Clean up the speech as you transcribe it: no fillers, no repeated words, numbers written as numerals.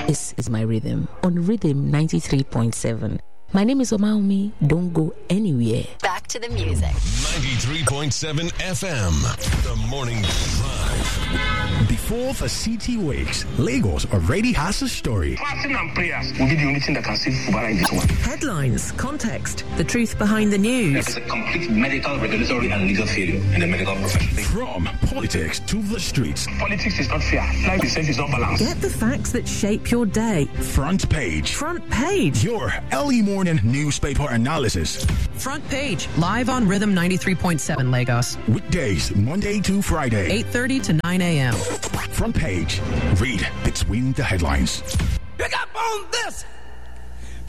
This is my rhythm on Rhythm 93.7. My name is Omaumi. Don't go anywhere. Back to the music. 93.7 FM. The Morning Drive. Before the city wakes, Lagos already has a story. Fasting and prayers will be the only thing that can save Fubara in this one. Headlines, context, the truth behind the news. There's a complete medical, regulatory, and legal failure in the medical profession. From politics to the streets. Politics is not fair. Life itself is not balanced. Get the facts that shape your day. Front Page. Front Page. Your early morning newspaper analysis. Front Page, live on Rhythm 93.7 Lagos. Weekdays, Monday to Friday. 8:30 to 9 a.m. Front Page. Read between the headlines. Pick up on this.